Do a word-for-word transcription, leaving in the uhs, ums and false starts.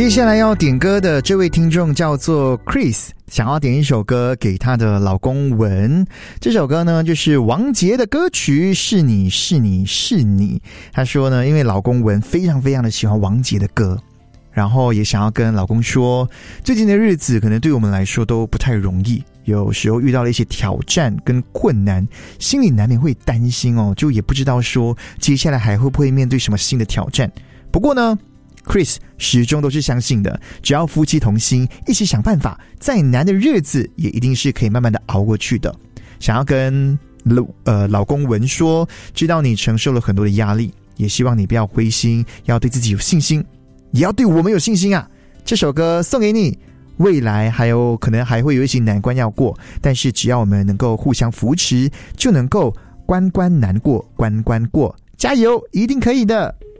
接下来要点歌的这位听众叫做 Chris， 想要点一首歌给她的老公文。这首歌呢就是王杰的歌曲《是你是你是你》。他说呢，因为老公文非常非常的喜欢王杰的歌，然后也想要跟老公说，最近的日子可能对我们来说都不太容易，有时候遇到了一些挑战跟困难，心里难免会担心哦，就也不知道说接下来还会不会面对什么新的挑战。不过呢Chris 始终都是相信的，只要夫妻同心，一起想办法，再难的日子也一定是可以慢慢的熬过去的。想要跟呃老公文说，知道你承受了很多的压力，也希望你不要灰心，要对自己有信心，也要对我们有信心啊。这首歌送给你，未来还有可能还会有一些难关要过，但是只要我们能够互相扶持，就能够关关难过关关过，加油，一定可以的。